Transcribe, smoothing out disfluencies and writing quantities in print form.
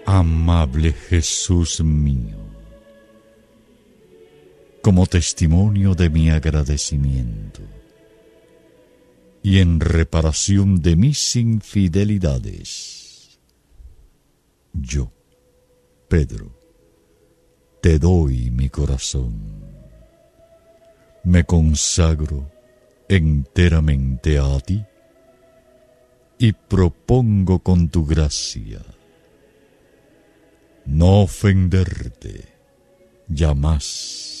Amable Jesús mío, como testimonio de mi agradecimiento y en reparación de mis infidelidades, yo, Pedro, te doy mi corazón, me consagro enteramente a ti y propongo con tu gracia no ofenderte ya más.